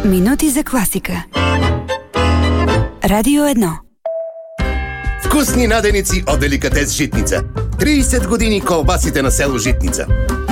Минути за класика. Радио 1. Вкусни наденици от деликатес Житница. 30 години колбасите на село Житница.